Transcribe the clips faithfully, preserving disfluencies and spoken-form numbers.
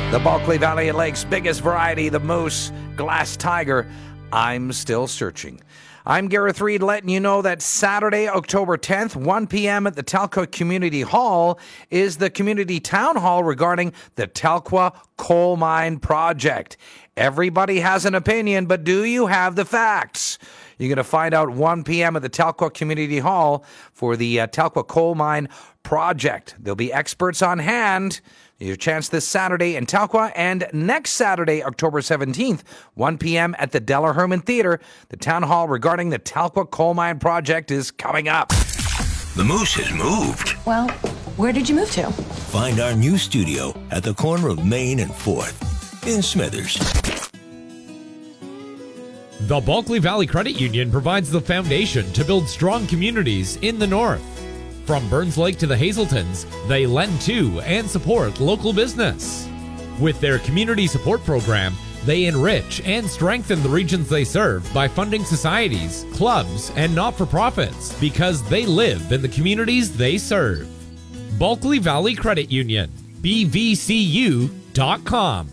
The Bulkley Valley Lake's biggest variety, the moose, glass tiger. I'm still searching. I'm Gareth Reed, letting you know that Saturday, October tenth, one p.m. at the Telkwa Community Hall is the community town hall regarding the Telkwa Coal Mine Project. Everybody has an opinion, but do you have the facts? You're going to find out one p.m. at the Telkwa Community Hall for the uh, Telkwa Coal Mine Project. There'll be experts on hand. Your chance this Saturday in Telkwa, and next Saturday, October seventeenth, one p.m. at the Della Herman Theatre. The town hall regarding the Telkwa Coal Mine Project is coming up. The Moose has moved. Well, where did you move to? Find our new studio at the corner of Main and fourth in Smithers. The Bulkley Valley Credit Union provides the foundation to build strong communities in the north. From Burns Lake to the Hazeltons, they lend to and support local business. With their community support program, they enrich and strengthen the regions they serve by funding societies, clubs, and not-for-profits because they live in the communities they serve. Bulkley Valley Credit Union, B V C U dot com.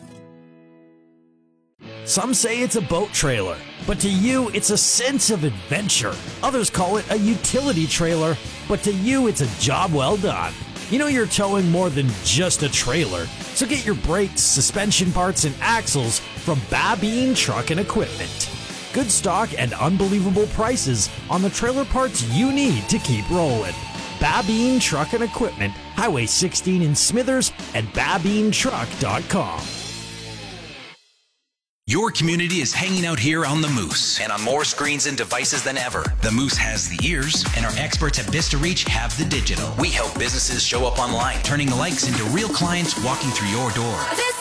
Some say it's a boat trailer, but to you, it's a sense of adventure. Others call it a utility trailer, but to you, it's a job well done. You know you're towing more than just a trailer, so get your brakes, suspension parts, and axles from Babine Truck and Equipment. Good stock and unbelievable prices on the trailer parts you need to keep rolling. Babine Truck and Equipment, Highway sixteen in Smithers, and babine truck dot com. Your community is hanging out here on the Moose and on more screens and devices than ever. The Moose has the ears, and our experts at Vista Reach have the digital. We help businesses show up online, turning the likes into real clients walking through your door.